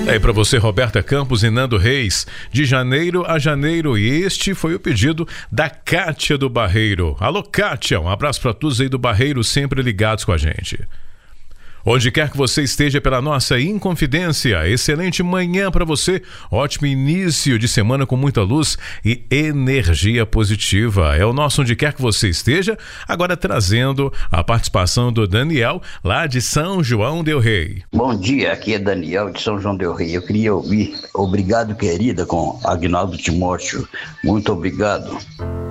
Aí para você, Roberta Campos e Nando Reis, de janeiro a janeiro, e este foi o pedido da Kátia do Barreiro. Alô, Kátia, um abraço para todos aí do Barreiro, sempre ligados com a gente. Onde quer que você esteja pela nossa Inconfidência, excelente manhã para você, ótimo início de semana com muita luz e energia positiva. É o nosso Onde Quer que Você Esteja, agora trazendo a participação do Daniel, lá de São João del Rei. Bom dia, aqui é Daniel de São João del Rei. Eu queria ouvir Obrigado, Querida, com Agnaldo Timóteo. Muito obrigado.